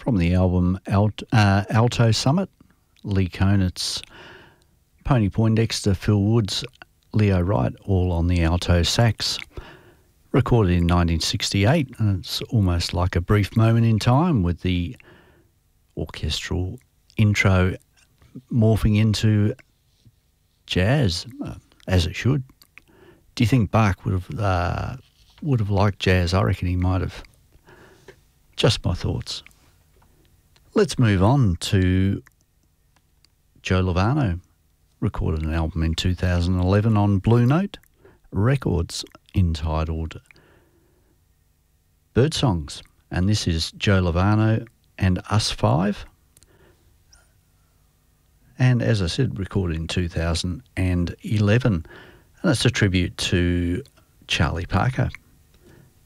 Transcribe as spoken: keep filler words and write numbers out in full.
from the album Alt, uh, Alto Summit, Lee Konitz, Pony Poindexter, Phil Woods, Leo Wright, all on the alto sax. Recorded in nineteen sixty-eight, and it's almost like a brief moment in time with the orchestral intro morphing into jazz, uh, as it should. Do you think Bach would have uh, would have liked jazz? I reckon he might have. Just my thoughts. Let's move on to Joe Lovano. Recorded an album in two thousand eleven on Blue Note Records entitled Birdsongs. And this is Joe Lovano and Us Five. And as I said, recorded in two thousand eleven. And it's a tribute to Charlie Parker.